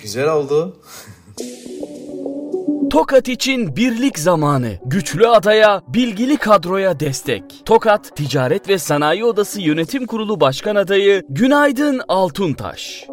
Güzel oldu. Tokat için birlik zamanı. Güçlü adaya, bilgili kadroya destek. Tokat Ticaret ve Sanayi Odası Yönetim Kurulu Başkan Adayı Günaydın Altuntaş.